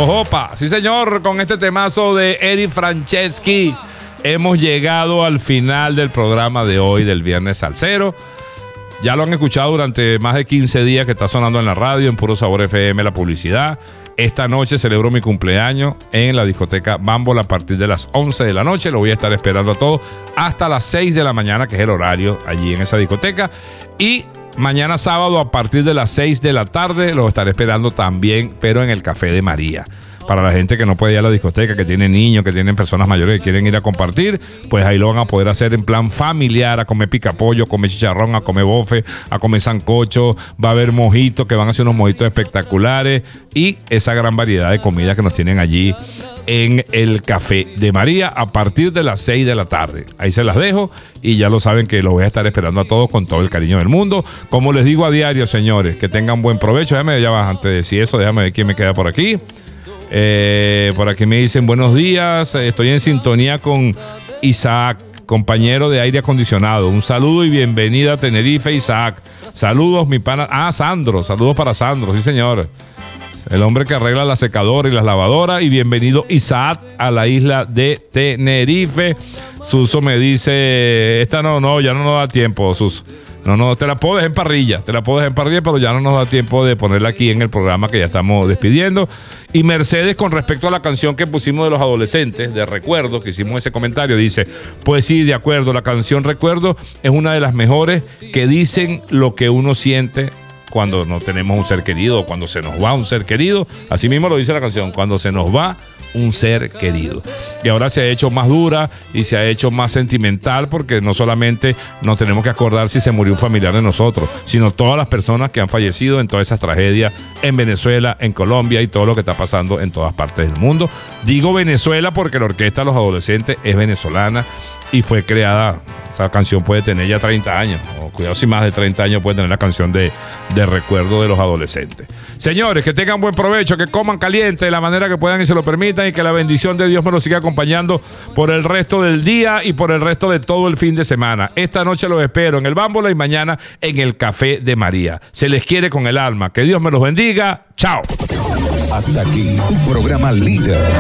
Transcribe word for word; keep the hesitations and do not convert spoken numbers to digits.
Ojopa, sí señor, con este temazo de Eddie Franceschi hemos llegado al final del programa de hoy del Viernes Salsero. Ya lo han escuchado durante más de quince días que está sonando en la radio, en Puro Sabor F M, la publicidad. Esta noche celebro mi cumpleaños en la discoteca Bambol a partir de las once de la noche. Lo voy a estar esperando a todos hasta las seis de la mañana, que es el horario allí en esa discoteca. Y mañana sábado a partir de las seis de la tarde lo estaré esperando también, pero en el Café de María. Para la gente que no puede ir a la discoteca, que tiene niños, que tienen personas mayores que quieren ir a compartir, pues ahí lo van a poder hacer en plan familiar, a comer picapollo, a comer chicharrón, a comer bofe, a comer sancocho. Va a haber mojitos, que van a ser unos mojitos espectaculares, y esa gran variedad de comida que nos tienen allí en el Café de María a partir de las seis de la tarde. Ahí se las dejo y ya lo saben que lo voy a estar esperando a todos con todo el cariño del mundo. Como les digo a diario, señores, que tengan buen provecho. Déjame, ya va, antes de decir eso, déjame ver quién me queda por aquí. Eh, por aquí me dicen buenos días, estoy en sintonía con Isaac, compañero de aire acondicionado. Un saludo y bienvenida a Tenerife, Isaac. Saludos, mi pana. Ah, Sandro, saludos para Sandro, sí señor. El hombre que arregla la secadora y las lavadoras. Y bienvenido, Isaac, a la isla de Tenerife. Suso me dice, esta no, no, ya no nos da tiempo, Suso. No, no, te la puedo dejar en parrilla, te la puedo dejar en parrilla, pero ya no nos da tiempo de ponerla aquí en el programa que ya estamos despidiendo. Y Mercedes, con respecto a la canción que pusimos de los adolescentes, de Recuerdo, que hicimos ese comentario, dice, pues sí, de acuerdo, la canción Recuerdo es una de las mejores que dicen lo que uno siente cuando no tenemos un ser querido, cuando se nos va un ser querido. Así mismo lo dice la canción, cuando se nos va un ser querido. Y ahora se ha hecho más dura y se ha hecho más sentimental, porque no solamente nos tenemos que acordar si se murió un familiar de nosotros, sino todas las personas que han fallecido en todas esas tragedias en Venezuela, en Colombia y todo lo que está pasando en todas partes del mundo. Digo Venezuela porque la Orquesta de los Adolescentes es venezolana y fue creada. Esa canción puede tener ya treinta años, o cuidado, si más de treinta años puede tener la canción de, de Recuerdo de los Adolescentes. Señores, que tengan buen provecho, que coman caliente de la manera que puedan y se lo permitan, y que la bendición de Dios me lo siga acompañando por el resto del día y por el resto de todo el fin de semana. Esta noche los espero en el Bámbola y mañana en el Café de María. Se les quiere con el alma. Que Dios me los bendiga. Chao. Hasta aquí tu programa líder